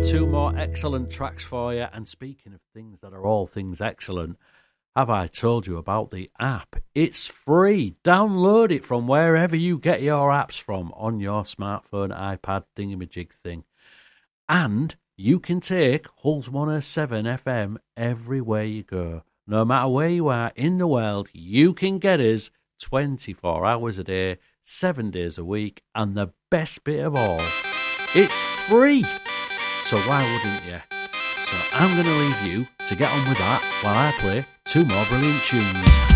two more excellent tracks for you. And speaking of things that are all things excellent, have I told you about the app? It's free. Download it from wherever you get your apps from on your smartphone, iPad, thingamajig thing. And you can take Hulls 107 FM everywhere you go. No matter where you are in the world, you can get us 24 hours a day, 7 days a week, and the best bit of all, it's free. So why wouldn't you? So I'm going to leave you to get on with that while I play two more brilliant tunes.